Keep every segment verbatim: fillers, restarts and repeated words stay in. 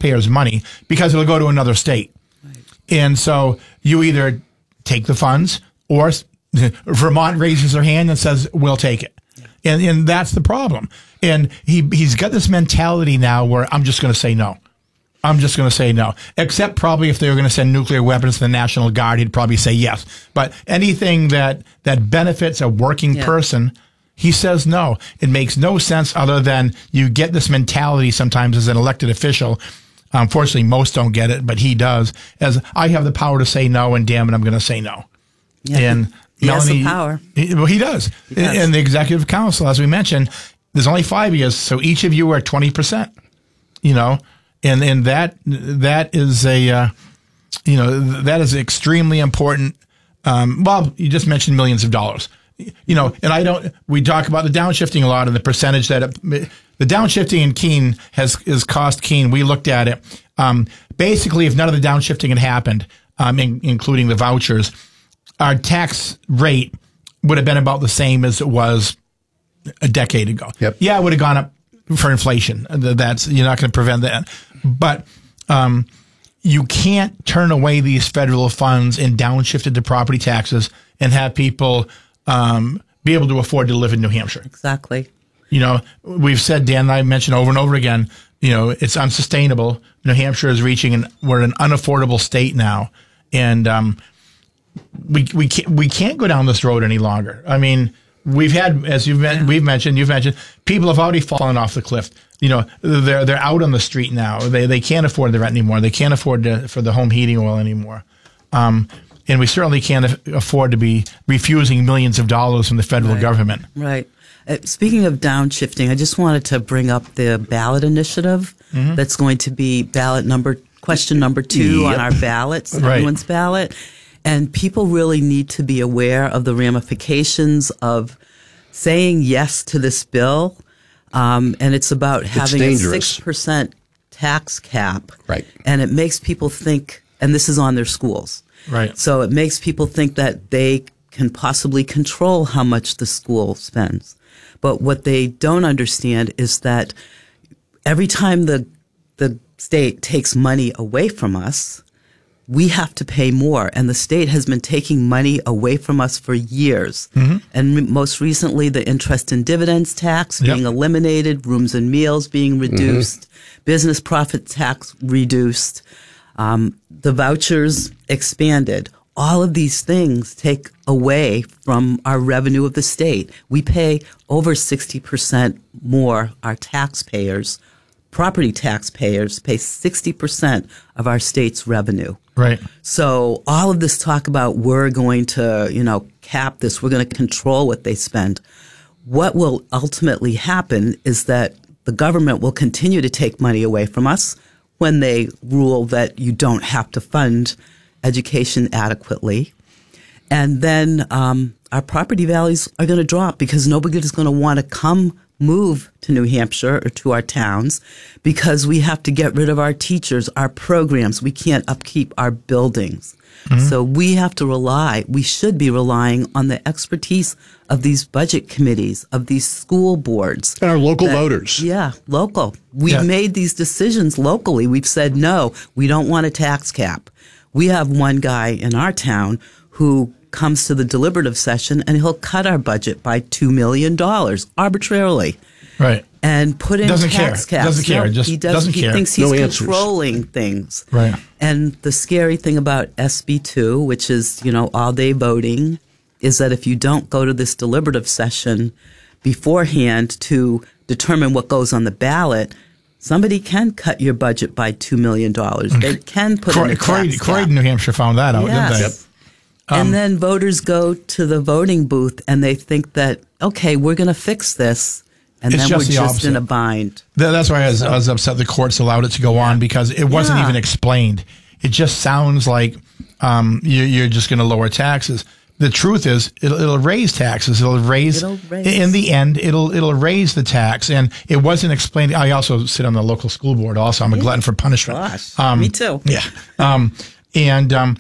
taxpayers' money because it'll go to another state. Right. And so you either take the funds or Vermont raises their hand and says, we'll take it. Yeah. And and that's the problem. And he, he's got this mentality now where I'm just going to say no. I'm just going to say no. Except probably if they were going to send nuclear weapons to the National Guard, he'd probably say yes. But anything that, that benefits a working yeah. person, he says no. It makes no sense other than you get this mentality sometimes as an elected official. Unfortunately, most don't get it, but he does. As I have the power to say no, and damn it, I'm going to say no. Yeah. And he Melanie, has the power. He, well, he does. He does. And the executive council, as we mentioned, there's only five years, so each of you are twenty percent. You know, and and that that is a uh, you know that is extremely important. Um, well, you just mentioned millions of dollars. You know, and I don't. We talk about the downshifting a lot and the percentage that it, the downshifting in Keene has has cost Keene. We looked at it. Um, basically, if none of the downshifting had happened, um, in, including the vouchers, our tax rate would have been about the same as it was a decade ago. Yep. Yeah, it would have gone up for inflation. That's you're not going to prevent that, but. Um, You can't turn away these federal funds and downshift it to property taxes and have people um, be able to afford to live in New Hampshire. Exactly. You know, we've said, Dan and I mentioned over and over again, you know, it's unsustainable. New Hampshire is reaching an, we're an unaffordable state now. And um, we we can't, we can't go down this road any longer. I mean, we've had, as you've yeah. we've mentioned, you've mentioned, people have already fallen off the cliff. You know, they're they're out on the street now. They they can't afford the rent anymore. They can't afford to, for the home heating oil anymore. Um, and we certainly can't afford to be refusing millions of dollars from the federal right. government. Right. Uh, speaking of downshifting, I just wanted to bring up the ballot initiative mm-hmm. that's going to be ballot number question number two yep. on our ballots, right. everyone's ballot. And people really need to be aware of the ramifications of saying yes to this bill. Um, and it's about having it's a six percent tax cap. Right. And it makes people think, and this is on their schools. Right. So it makes people think that they can possibly control how much the school spends. But what they don't understand is that every time the, the state takes money away from us, we have to pay more, and the state has been taking money away from us for years. Mm-hmm. And re- most recently, the interest and dividends tax being yep. eliminated, rooms and meals being reduced, mm-hmm. business profit tax reduced, um, the vouchers expanded. All of these things take away from our revenue of the state. We pay over sixty percent more, our taxpayers. Property taxpayers pay sixty percent of our state's revenue. Right. So all of this talk about we're going to, you know, cap this, we're going to control what they spend. What will ultimately happen is that the government will continue to take money away from us when they rule that you don't have to fund education adequately. And then um, our property values are going to drop because nobody is going to want to come move to New Hampshire or to our towns because we have to get rid of our teachers, our programs. We can't upkeep our buildings. Mm-hmm. So we have to rely, we should be relying on the expertise of these budget committees, of these school boards. And our local that, voters. Yeah, local. We've yeah. made these decisions locally. We've said, no, we don't want a tax cap. We have one guy in our town who comes to the deliberative session and he'll cut our budget by two million dollars arbitrarily. Right. And put in doesn't tax care. caps. Doesn't care. No, Just he doesn't, doesn't he care. thinks he's No answers. controlling things. Right. And the scary thing about S B two, which is, you know, all day voting, is that if you don't go to this deliberative session beforehand to determine what goes on the ballot, somebody can cut your budget by two million dollars. They can put Croy, in a tax Croy, cap. Croydon, New Hampshire found that out, Yes. didn't they? Yep. Um, and then voters go to the voting booth and they think that, okay, we're going to fix this. And It's then just we're the just in opposite. a bind. Th- That's why I was, I was upset the courts allowed it to go on because it wasn't Yeah. even explained. It just sounds like um, you, you're just going to lower taxes. The truth is, it'll, it'll raise taxes. It'll raise, It'll raise. in the end, it'll it'll raise the tax. And it wasn't explained. I also sit on the local school board. Also, I'm a glutton for punishment. Gosh, Um, me too. Yeah. Um, and um,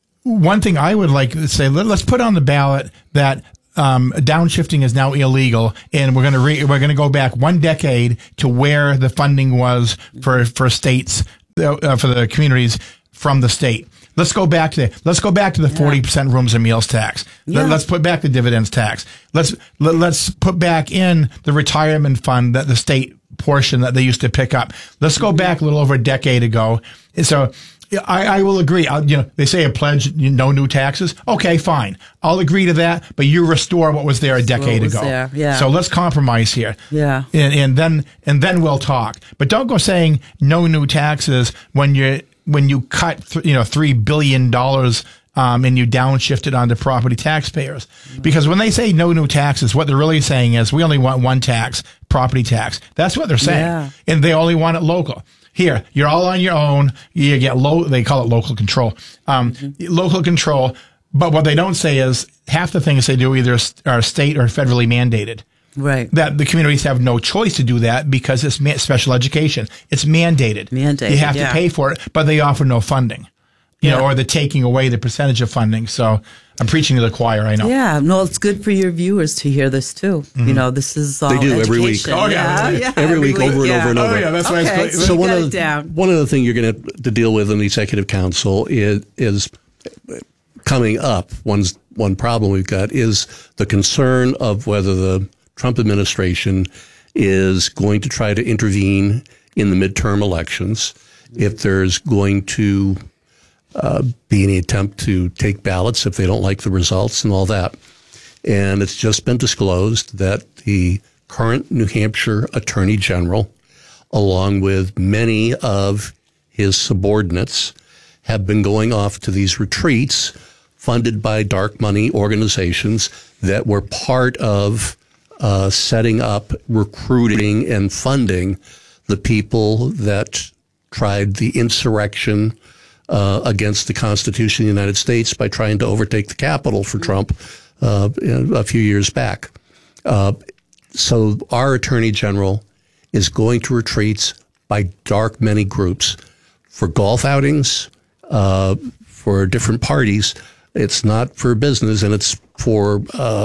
one thing I would like to say, let, let's put on the ballot that um, downshifting is now illegal, and we're going to re- we're going to go back one decade to where the funding was for for states uh, for the communities from the state. Let's go back to the, let's go back to the forty yeah. percent rooms and meals tax. Yeah. Let, let's put back the dividends tax. Let's let, let's put back in the retirement fund that the state portion that they used to pick up. Let's go back a little over a decade ago. So I, I will agree. I'll, you know, they say a pledge, no new taxes. Okay, fine. I'll agree to that. But you restore what was there a decade ago. There. Yeah. So let's compromise here. Yeah. And, and then and then we'll talk. But don't go saying no new taxes when you when you cut th- you know three billion dollars. Um, and you downshift it onto property taxpayers. Because when they say no new taxes, what they're really saying is we only want one tax, property tax. That's what they're saying. Yeah. And they only want it local. Here, you're all on your own. You get low, they call it local control. Um, mm-hmm. Local control. But what they don't say is half the things they do either are state or federally mandated. Right. That the communities have no choice to do that because it's ma- special education. It's mandated. Mandated. You have yeah. to pay for it, but they offer no funding. You yeah. know, or the taking away the percentage of funding. So I'm preaching to the choir, I know. Yeah, no, it's good for your viewers to hear this too. Mm-hmm. You know, this is all They do education. every week. Oh, yeah. yeah, yeah every, every week, week, over yeah. and over and over. Oh, yeah, that's why okay, it's so So you one got of it the, down. one of the things you're going to to deal with in the Executive Council is, is coming up. One's, one problem we've got is the concern of whether the Trump administration is going to try to intervene in the midterm elections, if there's going to Uh, be any attempt to take ballots if they don't like the results and all that. And it's just been disclosed that the current New Hampshire Attorney General, along with many of his subordinates, have been going off to these retreats funded by dark money organizations that were part of uh, setting up, recruiting, and funding the people that tried the insurrection Uh, against the Constitution of the United States by trying to overtake the Capitol for Trump uh, a few years back. Uh, so our Attorney General is going to retreats by dark money groups for golf outings, uh, for different parties. It's not for business, and it's for uh,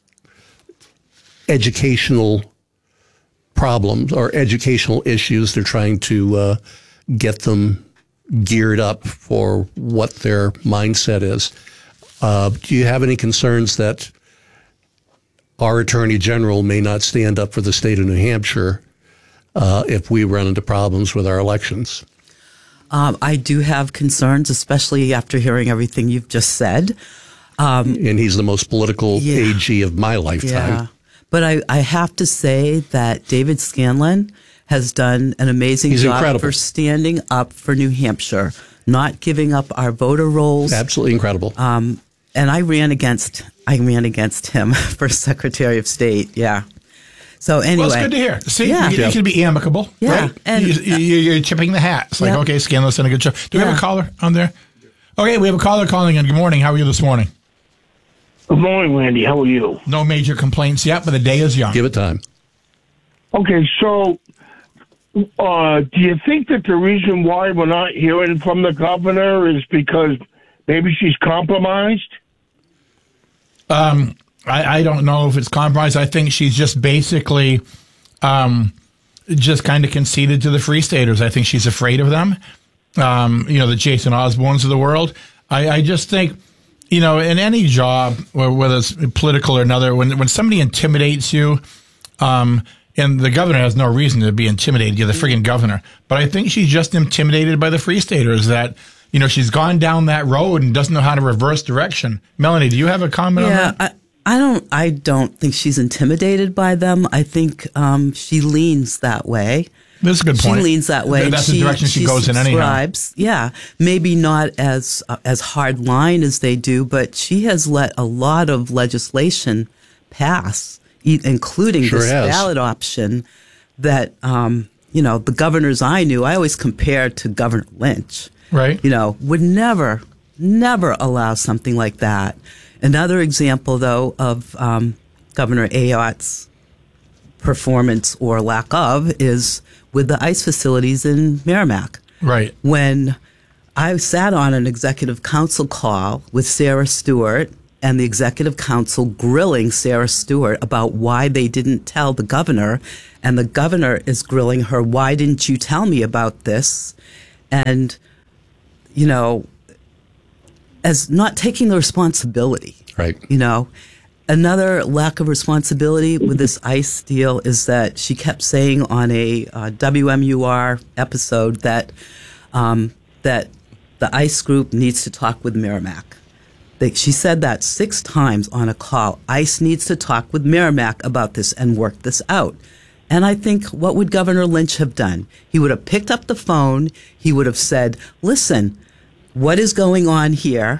educational problems or educational issues. They're trying to uh, get them geared up for what their mindset is. Uh, do you have any concerns that our Attorney General may not stand up for the state of New Hampshire uh, if we run into problems with our elections? Um, I do have concerns, especially after hearing everything you've just said. Um, and he's the most political yeah, A G of my lifetime. Yeah. But I, I have to say that David Scanlon has done an amazing He's job incredible. for standing up for New Hampshire, not giving up our voter rolls. Absolutely incredible. Um, and I ran against I ran against him for Secretary of State. Yeah. So anyway, well, it's good to hear. See, yeah. you, you can be amicable, yeah. right? And, you, you, you're chipping the hat. It's like, yeah. okay, Scanlon's done a good job. Do we yeah. have a caller on there? Okay, we have a caller calling in. Good morning. How are you this morning? Good morning, Randy. How are you? No major complaints yet, but the day is young. Give it time. Okay, so uh, do you think that the reason why we're not hearing from the governor is because maybe she's compromised? Um, I, I don't know if it's compromised. I think she's just basically um, just kind of conceded to the Free Staters. I think she's afraid of them. Um, you know, the Jason Osbornes of the world. I, I just think, you know, in any job, whether it's political or another, when when somebody intimidates you, um, and the governor has no reason to be intimidated, you're the friggin' governor. But I think she's just intimidated by the Free Staters that, you know, she's gone down that road and doesn't know how to reverse direction. Melanie, do you have a comment yeah, on that? I, I don't. I don't think she's intimidated by them. I think um, she leans that way. That's a good point. She leans that way. That's she, the direction she, she goes in anyhow. Subscribes. Yeah, maybe not as uh, as hard line as they do, but she has let a lot of legislation pass, e- including Sure this has. ballot option. That um, you know, the governors I knew, I always compared to Governor Lynch. Right. You know, would never, never allow something like that. Another example, though, of um, Governor Ayotte's performance or lack of is with the ICE facilities in Merrimack. Right. When I sat on an executive council call with Sarah Stewart and the executive council grilling Sarah Stewart about why they didn't tell the governor, and the governor is grilling her, why didn't you tell me about this? and, you know, as not taking the responsibility. Right. You know, another lack of responsibility with this ICE deal is that she kept saying on a uh, W M U R episode that um, that the ICE group needs to talk with Merrimack. They, she said that six times on a call. ICE needs to talk with Merrimack about this and work this out. And I think, what would Governor Lynch have done? He would have picked up the phone. He would have said, listen, what is going on here?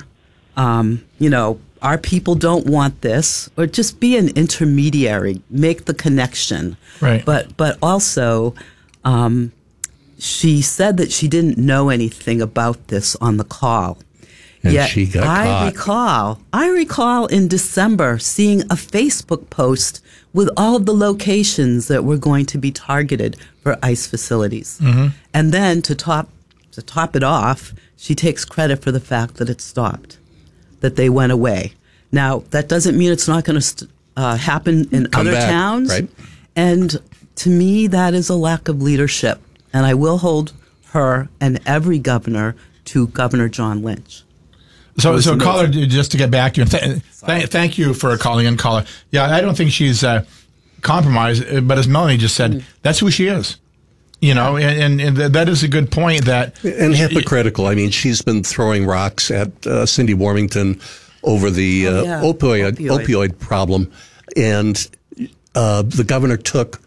Um, you know, our people don't want this, or just be an intermediary, make the connection. Right. But, but also, um, she said that she didn't know anything about this on the call. And Yet she got I caught. recall, I recall in December seeing a Facebook post with all of the locations that were going to be targeted for ICE facilities. Mm-hmm. And then to top to top it off, she takes credit for the fact that it stopped, that they went away. Now, that doesn't mean it's not going to st- uh, happen in Come other back, towns. right? And to me, that is a lack of leadership. And I will hold her and every governor to Governor John Lynch. So, so amazing. caller, just to get back to you, and th- th- thank you for calling in, caller. Yeah, I don't think she's uh, compromised, but as Melanie just said, mm. that's who she is. You know, and, and, and th- that is a good point. That and hypocritical. I mean, she's been throwing rocks at uh, Cindy Warmington over the uh, oh, yeah. opioid, opioid opioid problem, and uh, the governor took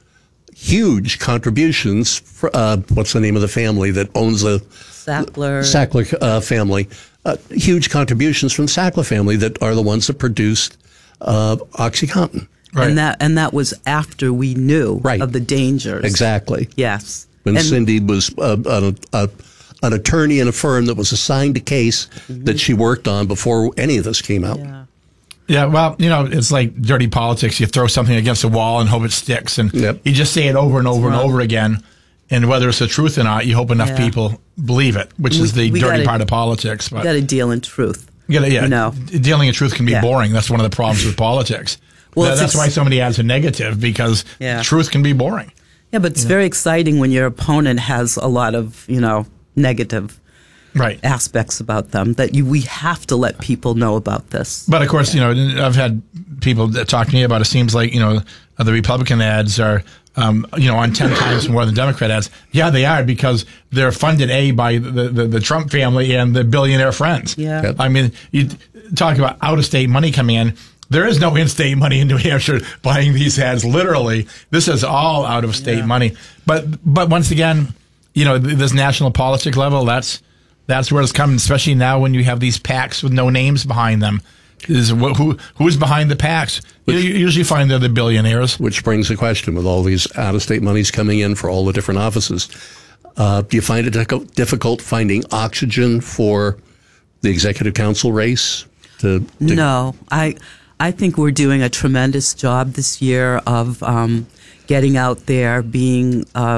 huge contributions. For, uh, what's the name of the family that owns the Sackler Sackler uh, family? Uh, huge contributions from Sackler family that are the ones that produced uh, OxyContin. Right. And that and that was after we knew Right. of the dangers. Exactly. Yes. When and, Cindy was uh, a, a, an attorney in a firm that was assigned a case mm-hmm. that she worked on before any of this came out. Yeah. Yeah, well, you know, it's like dirty politics. You throw something against a wall and hope it sticks, and yep. you just say it over and over That's and over again. And whether it's the truth or not, you hope enough Yeah. people believe it, which We- is the we dirty gotta- part of politics. But Got to deal in truth. you gotta, yeah, you know. dealing in truth can be Yeah. boring. That's one of the problems with politics. Well, That- it's that's ex- why somebody adds a negative, because Yeah. truth can be boring. Yeah, but it's very exciting when your opponent has a lot of, you know, negative Right. aspects about them that you we have to let people know about this. But of course, you know, I've had people that talk to me about it. Seems like, you know, the Republican ads are, um, you know, on ten times more than Democrat ads. Yeah, they are, because they're funded A, by the, the, the Trump family and the billionaire friends. Yeah. Yep. I mean, you talk about out of state money coming in. There is no in-state money in New Hampshire buying these ads. Literally, this is all out of state Yeah. money. But but once again, you know, this national politic level, that's that's where it's coming. Especially now when you have these PACs with no names behind them. Is wh- who who's behind the PACs? You, you usually find they're the billionaires. Which brings the question, with all these out-of-state monies coming in for all the different offices, uh, do you find it dic- difficult finding oxygen for the executive council race? To, to No, I I think we're doing a tremendous job this year of um, getting out there, being uh,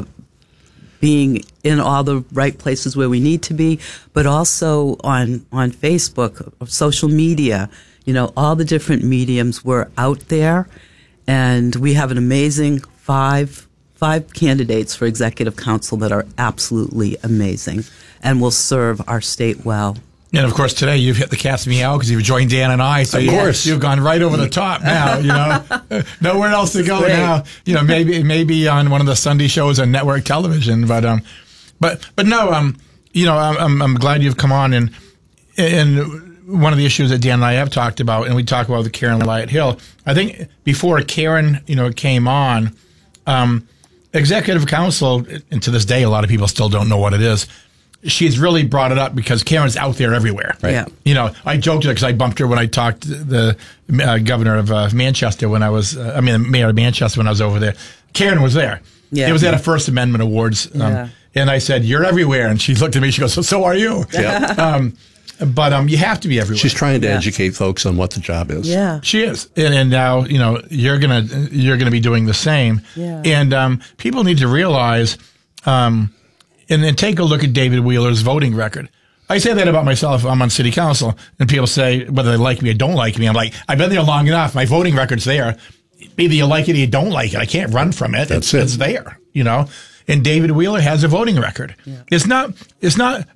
being in all the right places where we need to be, but also on on Facebook, social media. You know, all the different mediums, we're out there, and we have an amazing five five candidates for executive council that are absolutely amazing and will serve our state well. And of course, today you've hit the cat's meow because you've joined Dan and I. So Of you, course. you've gone right over the top now. You know, nowhere else to go Great. now. You know, maybe maybe on one of the Sunday shows on network television, but um, but but no, um, you know, I'm I'm, I'm glad you've come on, and and one of the issues that Dan and I have talked about, and we talk about the Karen Lyatt Hill. I think before Karen, you know, came on, um, executive council, and to this day, a lot of people still don't know what it is. She's really brought it up because Karen's out there everywhere. Right. Yeah. You know, I joked because I bumped her when I talked to the uh, governor of uh, Manchester when I was, uh, I mean, the mayor of Manchester when I was over there. Karen was there. Yeah. It was at a First Amendment Awards. Um, Yeah. And I said, "You're everywhere." And she looked at me. She goes, "So, so are you?" Yeah. um, but um, you have to be everywhere. She's trying to Yeah. educate folks on what the job is. Yeah. She is, and, and now you know you're gonna you're gonna be doing the same. Yeah. And um, people need to realize, um, and then take a look at David Wheeler's voting record. I say that about myself. I'm on city council, and people say whether they like me or don't like me. I'm like, I've been there long enough. My voting record's there. Either you like it or you don't like it. I can't run from it. That's it's, it. It's there, you know. and David Wheeler has a voting record. It's not. It's not